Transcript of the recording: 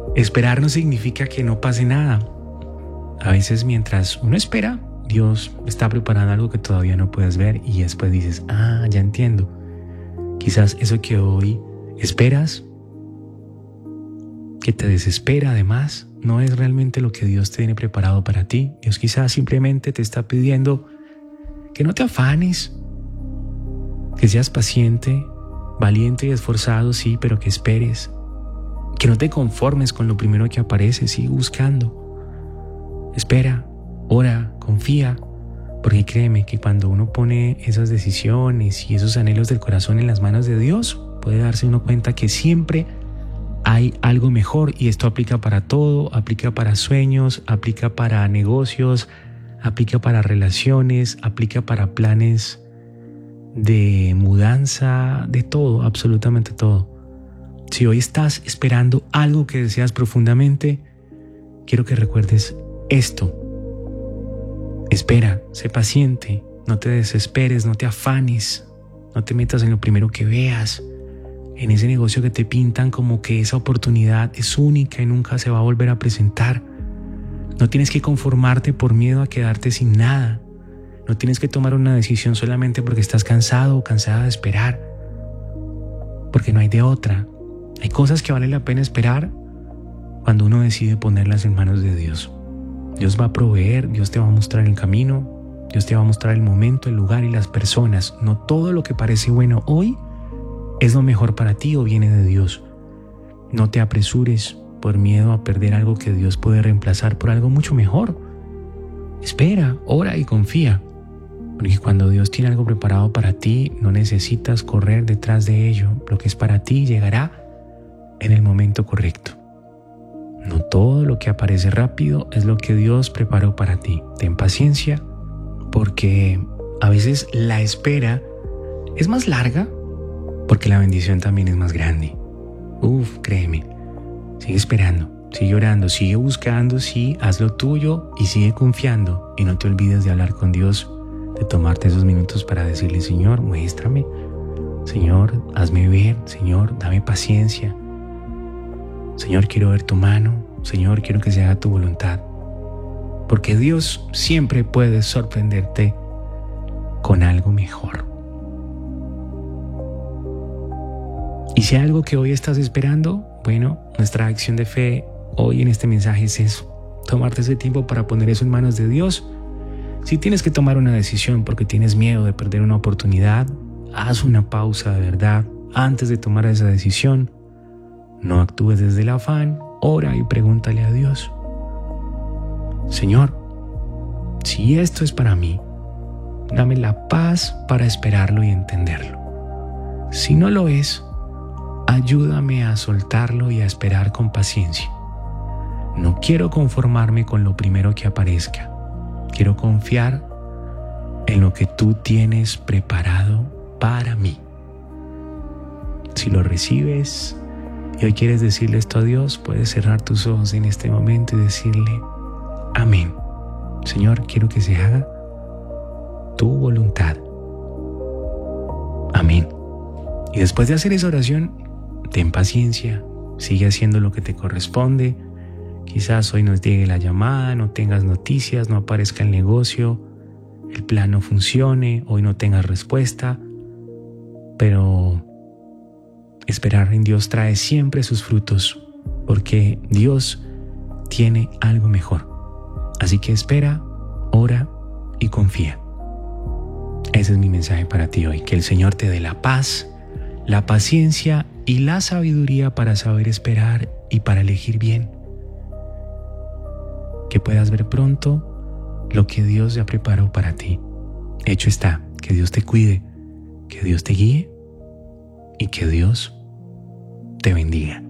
Esperar no significa que no pase nada. A veces mientras uno espera, Dios está preparando algo que todavía no puedes ver y después dices, ya entiendo. Quizás eso que hoy esperas, que te desespera además, no es realmente lo que Dios tiene preparado para ti. Dios quizás simplemente te está pidiendo que no te afanes, que seas paciente, valiente y esforzado, sí, pero que esperes. Que no te conformes con lo primero que aparece, sigue buscando. Espera, ora, confía, porque créeme que cuando uno pone esas decisiones y esos anhelos del corazón en las manos de Dios, puede darse uno cuenta que siempre hay algo mejor, y esto aplica para todo, aplica para sueños, aplica para negocios, aplica para relaciones, aplica para planes de mudanza, de todo, absolutamente todo. Si hoy estás esperando algo que deseas profundamente, quiero que recuerdes esto. Espera, sé paciente, no te desesperes, no te afanes, no te metas en lo primero que veas, en ese negocio que te pintan como que esa oportunidad es única y nunca se va a volver a presentar. No tienes que conformarte por miedo a quedarte sin nada. No tienes que tomar una decisión solamente porque estás cansado o cansada de esperar, porque no hay de otra. Hay cosas que vale la pena esperar cuando uno decide ponerlas en manos de Dios. Dios va a proveer, Dios te va a mostrar el camino, Dios te va a mostrar el momento, el lugar y las personas. No todo lo que parece bueno hoy es lo mejor para ti o viene de Dios. No te apresures por miedo a perder algo que Dios puede reemplazar por algo mucho mejor. Espera, ora y confía, porque cuando Dios tiene algo preparado para ti, no necesitas correr detrás de ello. Lo que es para ti llegará en el momento correcto. No todo lo que aparece rápido es lo que Dios preparó para ti. Ten paciencia, porque a veces la espera es más larga, porque la bendición también es más grande. Créeme, sigue esperando, sigue orando, sigue buscando, sí, haz lo tuyo y sigue confiando. Y no te olvides de hablar con Dios, de tomarte esos minutos para decirle: Señor, muéstrame, Señor, hazme ver, Señor, dame paciencia. Señor, quiero ver tu mano. Señor, quiero que se haga tu voluntad. Porque Dios siempre puede sorprenderte con algo mejor. Y si hay algo que hoy estás esperando, bueno, nuestra acción de fe hoy en este mensaje es eso: tomarte ese tiempo para poner eso en manos de Dios. Si tienes que tomar una decisión porque tienes miedo de perder una oportunidad, haz una pausa de verdad antes de tomar esa decisión. No actúes desde el afán, ora y pregúntale a Dios: Señor, si esto es para mí, dame la paz para esperarlo y entenderlo. Si no lo es, ayúdame a soltarlo y a esperar con paciencia. No quiero conformarme con lo primero que aparezca. Quiero confiar en lo que tú tienes preparado para mí. Si lo recibes y hoy quieres decirle esto a Dios, puedes cerrar tus ojos en este momento y decirle: amén. Señor, quiero que se haga tu voluntad. Amén. Y después de hacer esa oración, ten paciencia, sigue haciendo lo que te corresponde. Quizás hoy nos llegue la llamada, no tengas noticias, no aparezca el negocio, el plan no funcione, hoy no tengas respuesta, pero esperar en Dios trae siempre sus frutos, porque Dios tiene algo mejor. Así que espera, ora y confía. Ese es mi mensaje para ti hoy. Que el Señor te dé la paz, la paciencia y la sabiduría para saber esperar y para elegir bien. Que puedas ver pronto lo que Dios ya preparó para ti. Hecho está. Que Dios te cuide, que Dios te guíe y que Dios te bendiga.